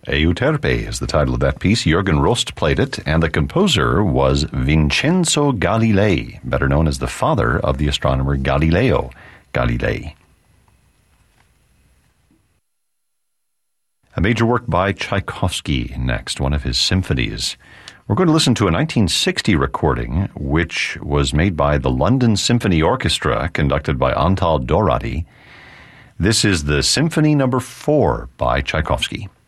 Euterpe is the title of that piece. Jürgen Rost played it, and the composer was Vincenzo Galilei, better known as the father of the astronomer Galileo Galilei. A major work by Tchaikovsky next, one of his symphonies. We're going to listen to a 1960 recording, which was made by the London Symphony Orchestra, conducted by Antal Dorati. This is the Symphony No. 4 by Tchaikovsky.